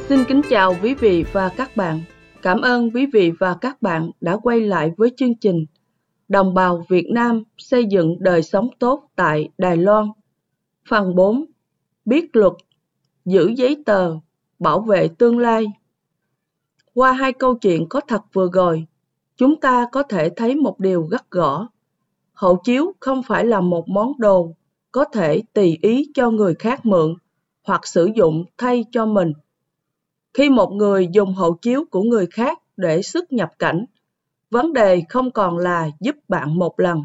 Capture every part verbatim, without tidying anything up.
Xin kính chào quý vị và các bạn. Cảm ơn quý vị và các bạn đã quay lại với chương trình Đồng bào Việt Nam xây dựng đời sống tốt tại Đài Loan. Phần bốn. Biết luật, giữ giấy tờ, bảo vệ tương lai. Qua hai câu chuyện có thật vừa rồi, chúng ta có thể thấy một điều gắt gỏng. Hộ chiếu không phải là một món đồ có thể tùy ý cho người khác mượn hoặc sử dụng thay cho mình. Khi một người dùng hộ chiếu của người khác để xuất nhập cảnh, vấn đề không còn là giúp bạn một lần,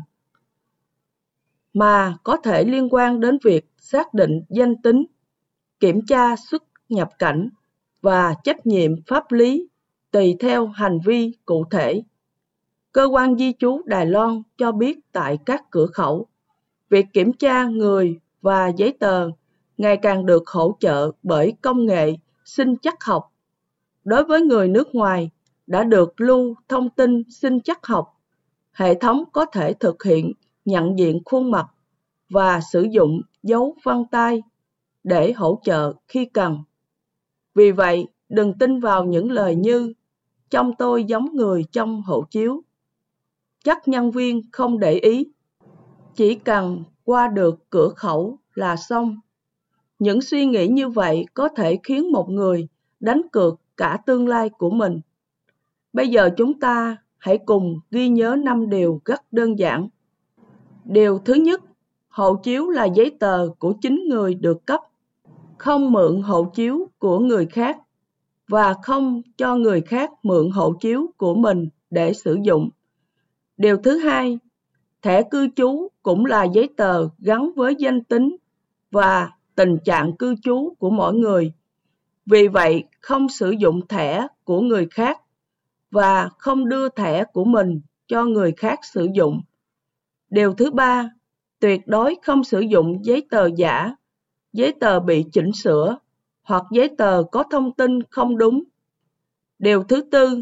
mà có thể liên quan đến việc xác định danh tính, kiểm tra xuất nhập cảnh và trách nhiệm pháp lý tùy theo hành vi cụ thể. Cơ quan di trú Đài Loan cho biết tại các cửa khẩu, việc kiểm tra người và giấy tờ ngày càng được hỗ trợ bởi công nghệ sinh trắc học. Đối với người nước ngoài đã được lưu thông tin sinh trắc học, hệ thống có thể thực hiện nhận diện khuôn mặt và sử dụng dấu vân tay để hỗ trợ khi cần. Vì vậy, đừng tin vào những lời như "trông tôi giống người trong hộ chiếu", chắc nhân viên không để ý, chỉ cần qua được cửa khẩu là xong. Những suy nghĩ như vậy có thể khiến một người đánh cược cả tương lai của mình. Bây giờ chúng ta hãy cùng ghi nhớ năm điều rất đơn giản. Điều thứ nhất, hộ chiếu là giấy tờ của chính người được cấp. Không mượn hộ chiếu của người khác và không cho người khác mượn hộ chiếu của mình để sử dụng. Điều thứ hai, thẻ cư trú cũng là giấy tờ gắn với danh tính và tình trạng cư trú của mỗi người. Vì vậy, không sử dụng thẻ của người khác và không đưa thẻ của mình cho người khác sử dụng. Điều thứ ba, tuyệt đối không sử dụng giấy tờ giả, giấy tờ bị chỉnh sửa hoặc giấy tờ có thông tin không đúng. Điều thứ tư,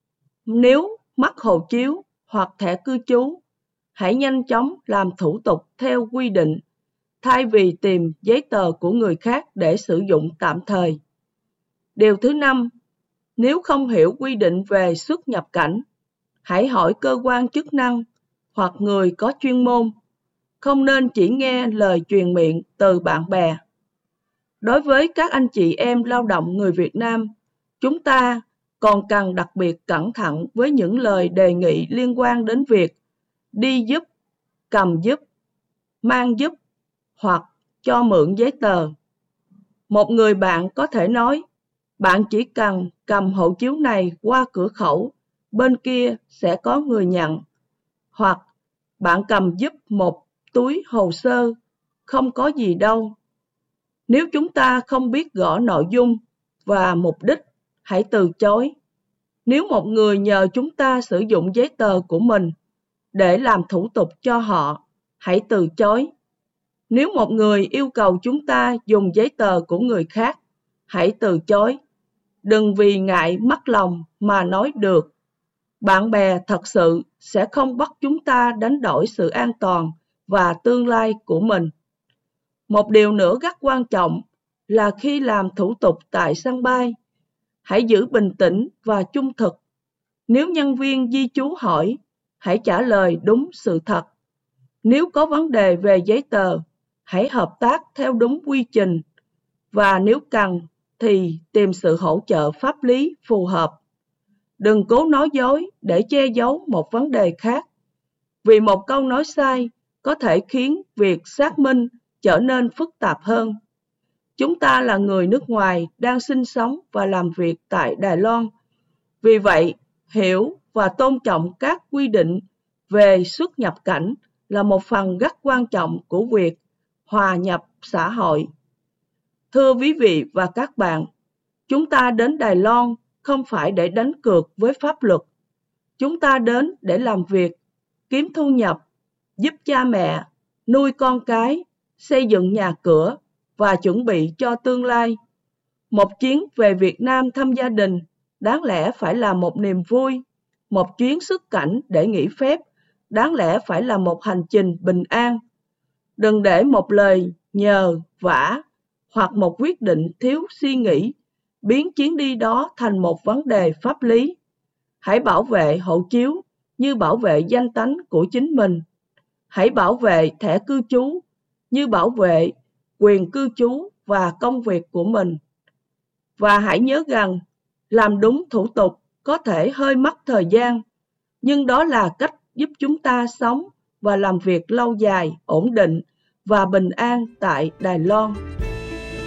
nếu mất hộ chiếu hoặc thẻ cư trú, hãy nhanh chóng làm thủ tục theo quy định, thay vì tìm giấy tờ của người khác để sử dụng tạm thời. Điều thứ năm, nếu không hiểu quy định về xuất nhập cảnh, hãy hỏi cơ quan chức năng hoặc người có chuyên môn, không nên chỉ nghe lời truyền miệng từ bạn bè. Đối với các anh chị em lao động người Việt Nam, chúng ta còn cần đặc biệt cẩn thận với những lời đề nghị liên quan đến việc đi giúp, cầm giúp, mang giúp hoặc cho mượn giấy tờ. Một người bạn có thể nói, bạn chỉ cần cầm hộ chiếu này qua cửa khẩu, bên kia sẽ có người nhận. Hoặc bạn cầm giúp một túi hồ sơ, không có gì đâu. Nếu chúng ta không biết rõ nội dung và mục đích, hãy từ chối. Nếu một người nhờ chúng ta sử dụng giấy tờ của mình để làm thủ tục cho họ, hãy từ chối. Nếu một người yêu cầu chúng ta dùng giấy tờ của người khác, hãy từ chối. Đừng vì ngại mất lòng mà nói được. Bạn bè thật sự sẽ không bắt chúng ta đánh đổi sự an toàn và tương lai của mình. Một điều nữa rất quan trọng là khi làm thủ tục tại sân bay, hãy giữ bình tĩnh và trung thực. Nếu nhân viên di trú hỏi, hãy trả lời đúng sự thật. Nếu có vấn đề về giấy tờ, hãy hợp tác theo đúng quy trình. Và nếu cần, thì tìm sự hỗ trợ pháp lý phù hợp. Đừng cố nói dối để che giấu một vấn đề khác. Vì một câu nói sai có thể khiến việc xác minh trở nên phức tạp hơn. Chúng ta là người nước ngoài đang sinh sống và làm việc tại Đài Loan. Vì vậy, hiểu và tôn trọng các quy định về xuất nhập cảnh là một phần rất quan trọng của việc hòa nhập xã hội. Thưa quý vị và các bạn, chúng ta đến Đài Loan không phải để đánh cược với pháp luật. Chúng ta đến để làm việc, kiếm thu nhập, giúp cha mẹ, nuôi con cái, xây dựng nhà cửa và chuẩn bị cho tương lai. Một chuyến về Việt Nam thăm gia đình đáng lẽ phải là một niềm vui. Một chuyến xuất cảnh để nghỉ phép đáng lẽ phải là một hành trình bình an. Đừng để một lời nhờ, vả hoặc một quyết định thiếu suy nghĩ biến chuyến đi đó thành một vấn đề pháp lý. Hãy bảo vệ hộ chiếu như bảo vệ danh tánh của chính mình. Hãy bảo vệ thẻ cư trú như bảo vệ quyền cư trú và công việc của mình. Và hãy nhớ rằng, làm đúng thủ tục có thể hơi mất thời gian, nhưng đó là cách giúp chúng ta sống và làm việc lâu dài, ổn định và bình an tại Đài Loan.